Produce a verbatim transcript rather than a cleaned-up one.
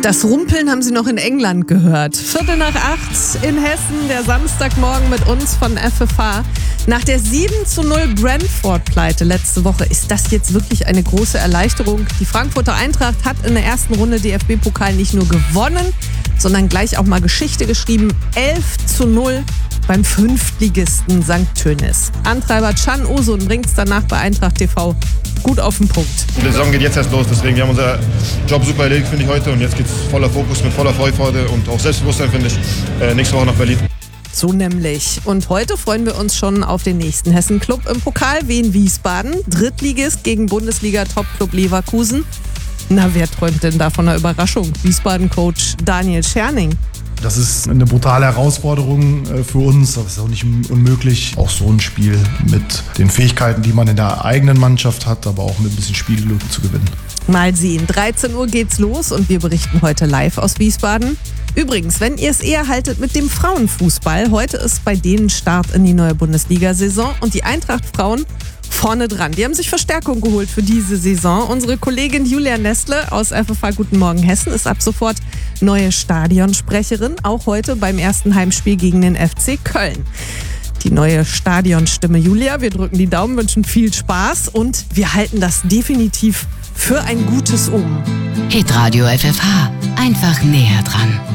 Das Rumpeln haben Sie noch in England gehört. Viertel nach acht in Hessen, der Samstagmorgen mit uns von F F H. Nach der sieben zu null Brentford-Pleite letzte Woche ist das jetzt wirklich eine große Erleichterung. Die Frankfurter Eintracht hat in der ersten Runde D F B-Pokal nicht nur gewonnen, sondern gleich auch mal Geschichte geschrieben. elf zu null beim Fünftligisten Sankt Tönnies. Antreiber Can Osun bringt es danach bei Eintracht T V gut auf den Punkt. Die Saison geht jetzt erst los, deswegen wir haben unser Job super erledigt, finde ich, heute. Und jetzt geht es voller Fokus, mit voller Vorfreude und auch Selbstbewusstsein, finde ich, äh, nächste Woche nach Berlin. So nämlich. Und heute freuen wir uns schon auf den nächsten Hessen-Club im Pokal. Wien-Wiesbaden, Drittligist gegen Bundesliga-Topclub Leverkusen. Na, wer träumt denn da von einer Überraschung? Wiesbaden-Coach Daniel Scherning. Das ist eine brutale Herausforderung für uns, aber es ist auch nicht unmöglich. Auch so ein Spiel mit den Fähigkeiten, die man in der eigenen Mannschaft hat, aber auch mit ein bisschen Spielglück zu gewinnen. Mal sehen, dreizehn Uhr geht's los und wir berichten heute live aus Wiesbaden. Übrigens, wenn ihr es eher haltet mit dem Frauenfußball, heute ist bei denen Start in die neue Bundesliga-Saison und die Eintracht-Frauen vorne dran. Die haben sich Verstärkung geholt für diese Saison. Unsere Kollegin Julia Nestle aus F F H Guten Morgen Hessen ist ab sofort neue Stadionsprecherin, auch heute beim ersten Heimspiel gegen den F C Köln. Die neue Stadionstimme Julia, wir drücken die Daumen, wünschen viel Spaß und wir halten das definitiv für ein gutes Um. Hitradio F F H, einfach näher dran.